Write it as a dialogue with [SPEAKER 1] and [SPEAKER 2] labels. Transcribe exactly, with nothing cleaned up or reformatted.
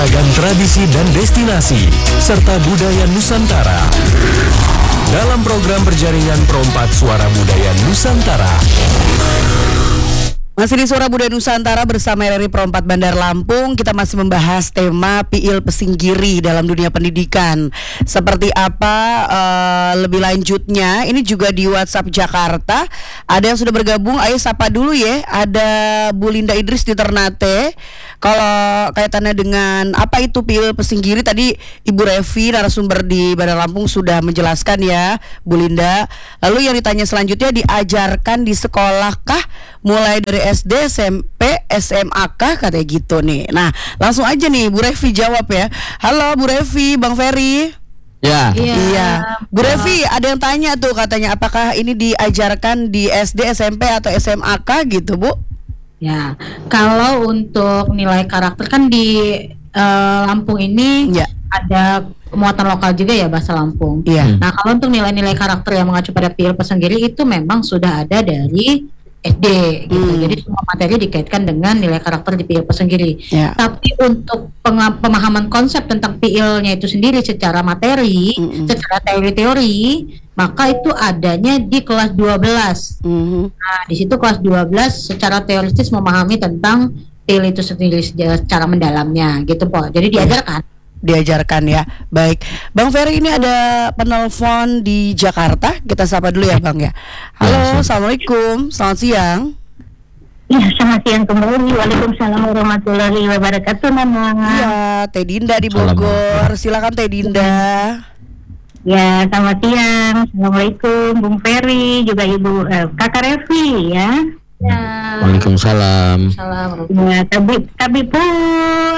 [SPEAKER 1] Ragam tradisi dan destinasi, serta budaya Nusantara. Dalam program berjaringan Perompak Suara Budaya Nusantara.
[SPEAKER 2] Masih di Suara Budaya Nusantara bersama R R I Perompak Bandar Lampung. Kita masih membahas tema Piil Pesinggiri dalam dunia pendidikan. Seperti apa uh, lebih lanjutnya. Ini juga di WhatsApp Jakarta. Ada yang sudah bergabung. Ayo sapa dulu ya. Ada Bu Linda Idris di Ternate. Kalau kaitannya dengan apa itu Piil Pesinggiri, tadi Ibu Revi narasumber di Bandar Lampung sudah menjelaskan ya, Bu Linda. Lalu yang ditanya selanjutnya, diajarkan di sekolah kah? Mulai dari S D, S M P, S M A kah? Katanya gitu nih. Nah, langsung aja nih Bu Revi jawab ya. Halo Bu Revi, Bang Ferry.
[SPEAKER 3] Ya.
[SPEAKER 2] Iya. iya. Bu Revi, ada yang tanya tuh katanya, apakah ini diajarkan di S D, S M P atau S M A kah gitu, Bu?
[SPEAKER 4] Ya, kalau untuk nilai karakter kan di uh, Lampung ini ya, ada muatan lokal juga ya, bahasa Lampung.
[SPEAKER 2] Iya.
[SPEAKER 4] Nah, kalau untuk nilai-nilai karakter yang mengacu pada Piil Pesinggiri itu memang sudah ada dari S D gitu. Hmm. Jadi semua materi dikaitkan dengan nilai karakter di Piil Pesinggiri. Ya. Tapi untuk peng- pemahaman konsep tentang Piilnya itu sendiri secara materi, hmm. secara teori-teori, maka itu adanya di kelas dua belas. Hmm. Nah, di situ kelas dua belas secara teoritis memahami tentang Piil itu sendiri secara mendalamnya gitu, Po. Jadi diajarkan.
[SPEAKER 2] diajarkan ya. Baik, Bang Ferry, ini ada penelpon di Jakarta. Kita sapa dulu ya Bang ya. Halo, Assalamualaikum, selamat siang.
[SPEAKER 5] Ya, selamat siang kembali. Waalaikumsalam warahmatullahi wabarakatuh. Nama
[SPEAKER 2] Iya, Teh Dinda di Bogor. Silakan Teh Dinda.
[SPEAKER 5] Ya, selamat siang. Assalamualaikum Bung Ferry, juga Ibu eh, Kakak Revi ya.
[SPEAKER 4] Ya.
[SPEAKER 3] Waalaikumsalam.
[SPEAKER 4] Salam.
[SPEAKER 5] Ya, tapi tapi pun